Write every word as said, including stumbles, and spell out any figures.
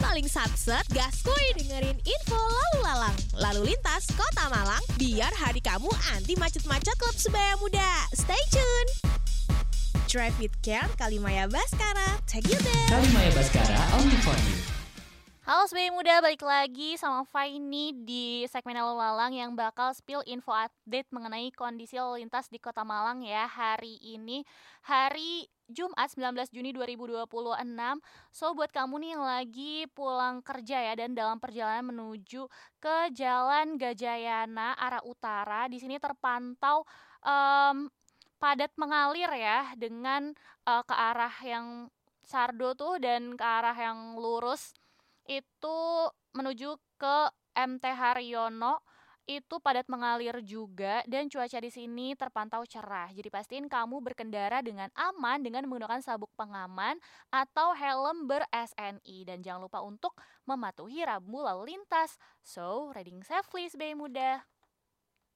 paling satset, gaskuy dengerin info lalu lalang. Lalu lintas Kota Malang, biar hari kamu anti macet-macet klub sebaya muda. Stay tune. Drive with care, Kalimaya Baskara. Take you there. Kalimaya Baskara, only for you. Halo Sebaya Muda, balik lagi sama Faini di segmen Lalu Lalang yang bakal spill info update mengenai kondisi lalu lintas di Kota Malang ya. Hari ini hari Jumat sembilan belas Juni dua ribu dua puluh enam. So buat kamu nih yang lagi pulang kerja ya dan dalam perjalanan menuju ke Jalan Gajayana arah utara, di sini terpantau um, padat mengalir ya dengan uh, ke arah yang Sardo tuh dan ke arah yang lurus itu menuju ke M T Haryono itu padat mengalir juga dan cuaca di sini terpantau cerah. Jadi pastiin kamu berkendara dengan aman dengan menggunakan sabuk pengaman atau helm ber-S N I dan jangan lupa untuk mematuhi rambu lalu lintas. So, riding safely Sebaya Muda.